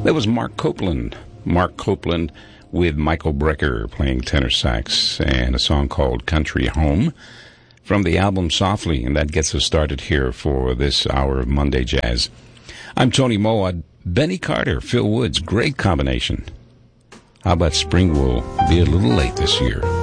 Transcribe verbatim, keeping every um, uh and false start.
That was Mark Copeland. Mark Copeland with Michael Brecker playing tenor sax, and a song called Country Home from the album Softly, and that gets us started here for this hour of Monday Jazz. I'm Tony Moa. Benny Carter, Phil Woods, great combination. How about Spring will be a little late this year?